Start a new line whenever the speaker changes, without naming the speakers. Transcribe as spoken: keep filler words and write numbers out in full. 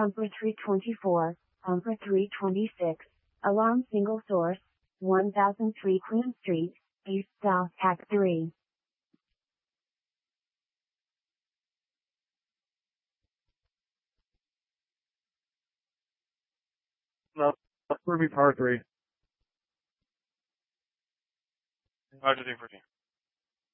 Pumper three twenty-four, Pumper three twenty-six, alarm single source, one thousand three Queen Street, East South Act three.
No, Ruby Power three.
Roger, three fourteen.